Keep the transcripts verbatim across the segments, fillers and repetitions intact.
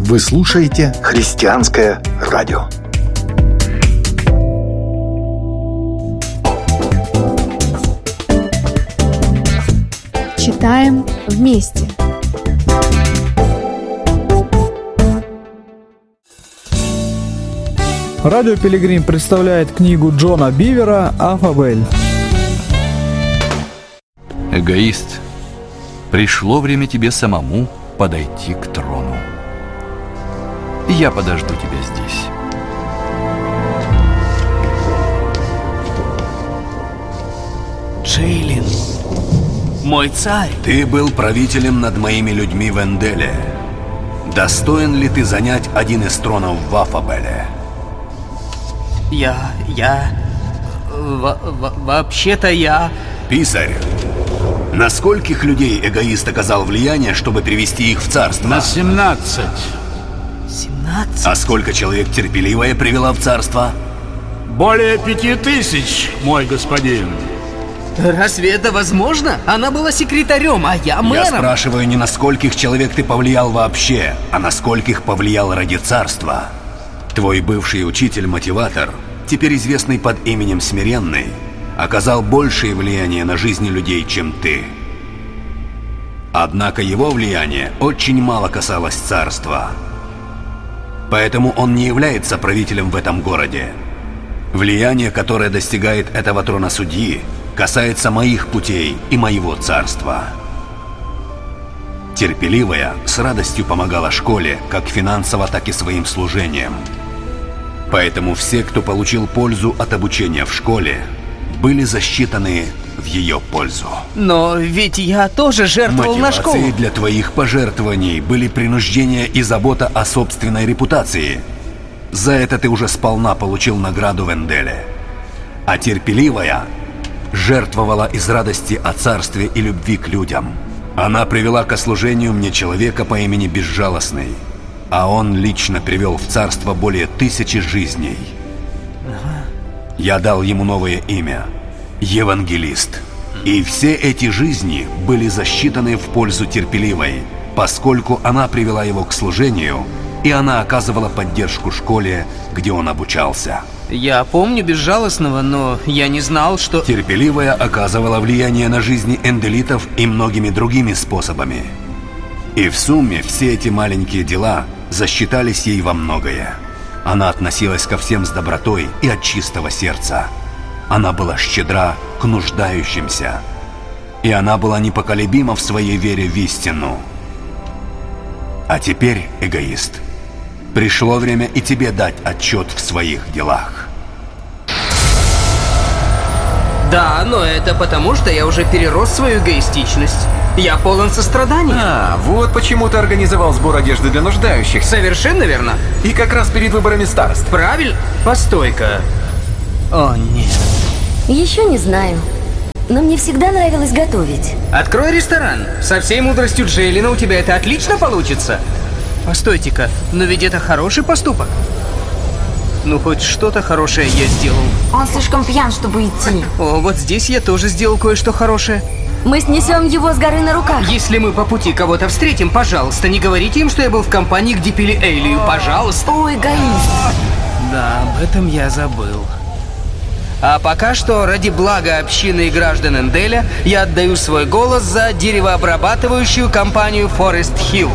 Вы слушаете Христианское радио. Читаем вместе. Радио Пилигрим представляет книгу Джона Бивера «Афабель». Эгоист, пришло время тебе самому подойти к трону. Я подожду тебя здесь. Джейлин, мой царь. Ты был правителем над моими людьми в Энделе. Достоин ли ты занять один из тронов в Афабеле? Я... я... Во- во- вообще-то я... Писарь, на скольких людей эгоист оказал влияние, чтобы привести их в царство? На семнадцать. семнадцать? А сколько человек терпеливое привела в царство? Более пяти тысяч, мой господин. Разве это возможно? Она была секретарем, а я мэром. Я спрашиваю, не на скольких человек ты повлиял вообще, а на скольких повлиял ради царства. Твой бывший учитель-мотиватор, теперь известный под именем Смиренный, оказал большее влияние на жизни людей, чем ты. Однако его влияние очень мало касалось царства. Поэтому он не является правителем в этом городе. Влияние, которое достигает этого трона судьи, касается моих путей и моего царства. Терпеливая с радостью помогала школе, как финансово, так и своим служением. Поэтому все, кто получил пользу от обучения в школе, были засчитаны в ее пользу. Но ведь я тоже жертвовал на школу. Мотивацией для твоих пожертвований были принуждение и забота о собственной репутации. За это ты уже сполна получил награду в Энделе. А терпеливая жертвовала из радости о царстве и любви к людям. Она привела ко служению мне человека по имени Безжалостный, а он лично привел в царство более тысячи жизней. Я дал ему новое имя – Евангелист. И все эти жизни были засчитаны в пользу терпеливой, поскольку она привела его к служению, и она оказывала поддержку школе, где он обучался. Я помню Безжалостного, но я не знал, что... Терпеливая оказывала влияние на жизни энделитов и многими другими способами. И в сумме все эти маленькие дела засчитались ей во многое. Она относилась ко всем с добротой и от чистого сердца. Она была щедра к нуждающимся. И она была непоколебима в своей вере в истину. А теперь, эгоист, пришло время и тебе дать отчет в своих делах. Да, но это потому, что я уже перерос свою эгоистичность. Я полон сострадания. А, вот почему ты организовал сбор одежды для нуждающихся. Совершенно верно. И как раз перед выборами старост. Правильно? Постой-ка. О, нет. Еще не знаю. Но мне всегда нравилось готовить. Открой ресторан. Со всей мудростью Джейлина у тебя это отлично получится. Постойте-ка, но ведь это хороший поступок. Ну, хоть что-то хорошее я сделал. Он слишком пьян, чтобы идти. О, вот здесь я тоже сделал кое-что хорошее. Мы снесем его с горы на руках. Если мы по пути кого-то встретим, пожалуйста, не говорите им, что я был в компании, где пили Эйлию. Пожалуйста. О, эгоист. Да, об этом я забыл. А пока что, ради блага общины и граждан Энделя, я отдаю свой голос за деревообрабатывающую компанию Forest Hill.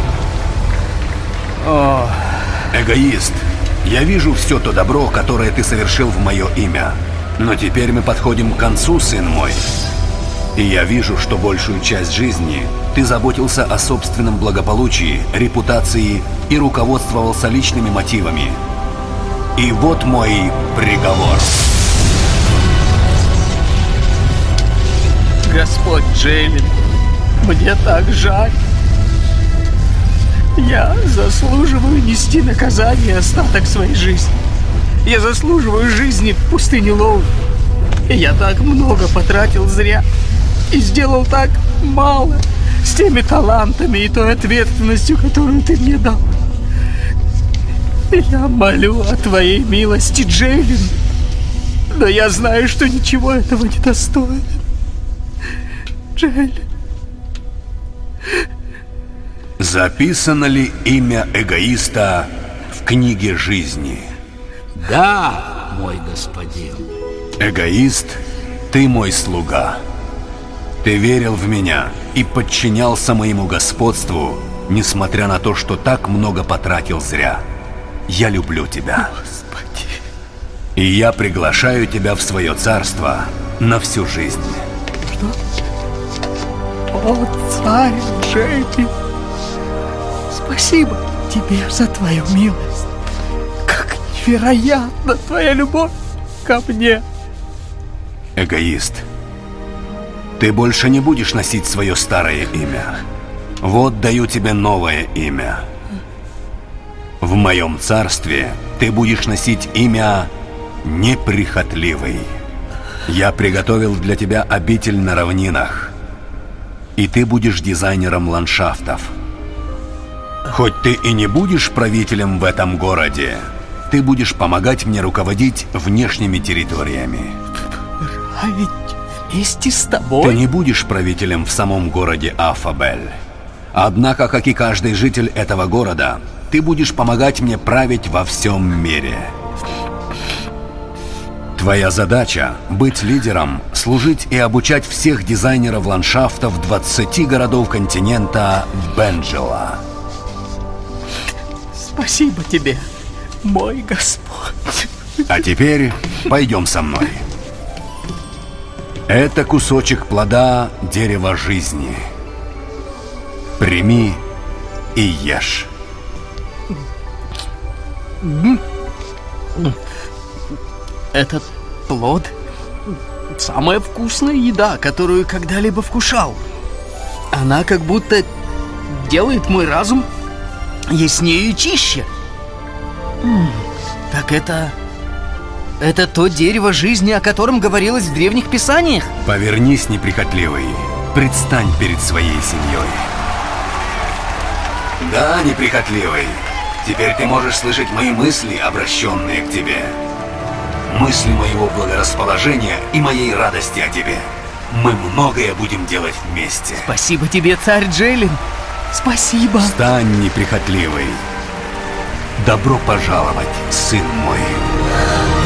О. Эгоист, я вижу все то добро, которое ты совершил в мое имя. Но теперь мы подходим к концу, сын мой. И я вижу, что большую часть жизни ты заботился о собственном благополучии, репутации и руководствовался личными мотивами. И вот мой приговор. Господь Джейлин, мне так жаль. Я заслуживаю нести наказание остаток своей жизни. Я заслуживаю жизни в пустыне Лоу. И я так много потратил зря. И сделал так мало с теми талантами и той ответственностью, которую ты мне дал. И я молю о твоей милости, Джейлин. Но я знаю, что ничего этого не достоин. Джейлин. Записано ли имя эгоиста в книге жизни? Да, мой господин. Эгоист, ты мой слуга. Ты верил в меня и подчинялся моему господству, несмотря на то, что так много потратил зря. Я люблю тебя. Господи. И я приглашаю тебя в свое царство на всю жизнь. Что? О, царь Джейми, спасибо тебе за твою милость. Как невероятна твоя любовь ко мне. Эгоист, ты больше не будешь носить свое старое имя. Вот даю тебе новое имя. В моем царстве ты будешь носить имя Неприхотливый. Я приготовил для тебя обитель на равнинах, и ты будешь дизайнером ландшафтов. Хоть ты и не будешь правителем в этом городе, ты будешь помогать мне руководить внешними территориями. А ведь вместе с тобой... Ты не будешь правителем в самом городе Афабель. Однако, как и каждый житель этого города, ты будешь помогать мне править во всем мире. Твоя задача — быть лидером, служить и обучать всех дизайнеров ландшафтов двадцати городов континента Бенджела. Спасибо тебе, мой Господь. А теперь пойдем со мной. Это кусочек плода дерева жизни. Прими и ешь. Этот плод — самая вкусная еда, которую когда-либо вкушал. Она как будто делает мой разум яснее и чище. М-м, так это... Это то дерево жизни, о котором говорилось в древних писаниях? Повернись, неприхотливый. Предстань перед своей семьей. Да, неприхотливый. Теперь ты можешь слышать мои мысли, обращенные к тебе. Мысли моего благорасположения и моей радости о тебе. Мы многое будем делать вместе. Спасибо тебе, царь Джейлин. Спасибо. Встань, неприхотливый. Добро пожаловать, сын мой.